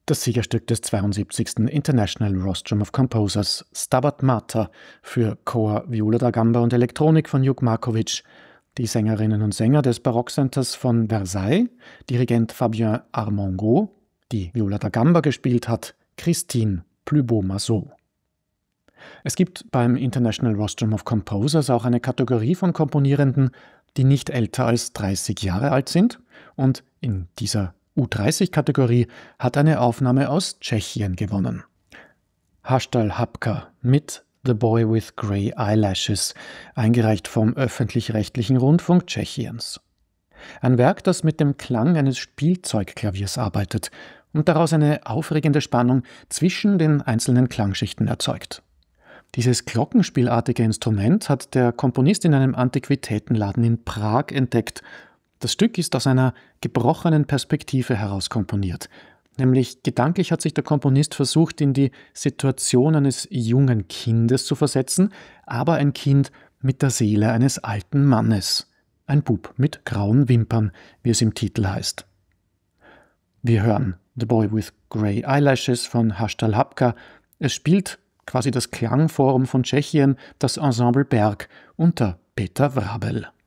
Das Siegerstück des 72. International Rostrum of Composers, Stabat Mater, für Chor, Viola da Gamba und Elektronik von Hugh Markowitsch. Die Sängerinnen und Sänger des Barockcenters von Versailles, Dirigent Fabien Armengaud, die Viola da Gamba gespielt hat, Christine Plübeau-Masseau. Es gibt beim International Rostrum of Composers auch eine Kategorie von Komponierenden, die nicht älter als 30 Jahre alt sind, und in dieser U30-Kategorie hat eine Aufnahme aus Tschechien gewonnen. Haštal Habka mit The Boy with Grey Eyelashes, eingereicht vom öffentlich-rechtlichen Rundfunk Tschechiens. Ein Werk, das mit dem Klang eines Spielzeugklaviers arbeitet und daraus eine aufregende Spannung zwischen den einzelnen Klangschichten erzeugt. Dieses glockenspielartige Instrument hat der Komponist in einem Antiquitätenladen in Prag entdeckt. Das Stück ist aus einer gebrochenen Perspektive heraus komponiert. Nämlich gedanklich hat sich der Komponist versucht, in die Situation eines jungen Kindes zu versetzen, aber ein Kind mit der Seele eines alten Mannes. Ein Bub mit grauen Wimpern, wie es im Titel heißt. Wir hören The Boy with Grey Eyelashes von Haštal Habka. Es spielt quasi das Klangforum von Tschechien, das Ensemble Berg unter Peter Vrabel.